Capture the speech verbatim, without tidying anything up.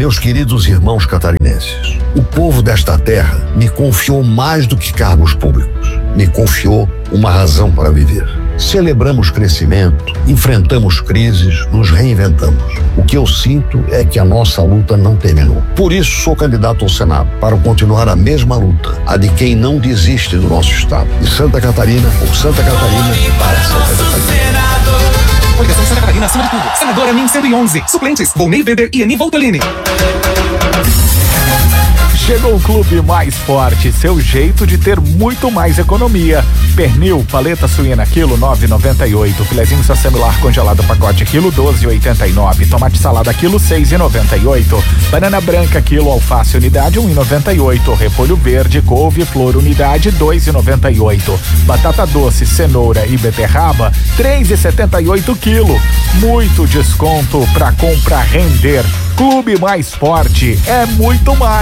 Meus queridos irmãos catarinenses, o povo desta terra me confiou mais do que cargos públicos. Me confiou uma razão para viver. Celebramos crescimento, enfrentamos crises, nos reinventamos. O que eu sinto é que a nossa luta não terminou. Por isso sou candidato ao Senado, para continuar a mesma luta, a de quem não desiste do nosso estado. De Santa Catarina, por Santa Catarina, para Santa Catarina. Coligação Santa Catarina acima de tudo. Senadora N I M cento e onze. Suplentes, Volney Weber e Ani Voltolini. Chegou o Clube Mais Forte, seu jeito de ter muito mais economia. Pernil, paleta suína, quilo nove e noventa e oito. Filezinho semilar congelado, pacote, quilo doze e oitenta e nove. Tomate salada, quilo seis e noventa e oito. Banana branca, quilo, alface, unidade, um e noventa e oito. Repolho verde, couve, flor, unidade, dois e noventa e oito. Batata doce, cenoura e beterraba, três e setenta e oito quilo. Muito desconto pra compra render. Clube Mais Forte é muito mais.